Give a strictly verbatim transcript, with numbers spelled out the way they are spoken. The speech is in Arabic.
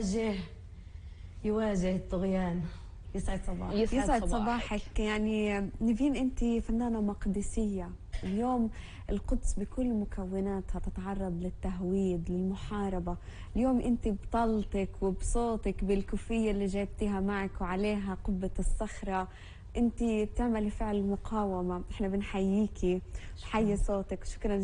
يواجه يواجه الطغيان. يسعد صباحك. يسعد, يسعد صباحك. صباحك. يعني نيفين أنت فنانة مقدسية، اليوم القدس بكل مكوناتها تتعرض للتهويد للمحاربة، اليوم أنت بطلتك وبصوتك بالكوفية اللي جايبتيها معك وعليها قبة الصخرة، أنت بتعملي فعل مقاومة، احنا بنحييكي، نحيي صوتك، شكرا